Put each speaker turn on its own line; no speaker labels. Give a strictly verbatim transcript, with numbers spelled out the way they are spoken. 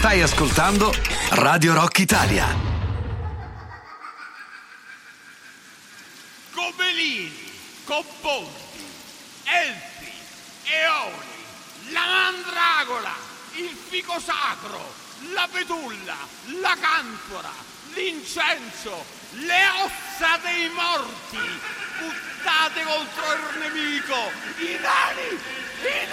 Stai ascoltando Radio Rock Italia.
Gobelini, cobboldi, elfi, eoni, la mandragola, il fico sacro, la betulla, la canfora, l'incenso, le ossa dei morti, buttate contro il nemico, i nani, i